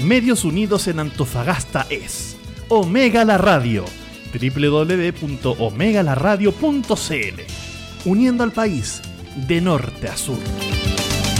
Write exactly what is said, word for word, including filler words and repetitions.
Medios Unidos en Antofagasta es Omega la Radio, doble u doble u doble u punto omega la radio punto c l, uniendo al país de norte a sur.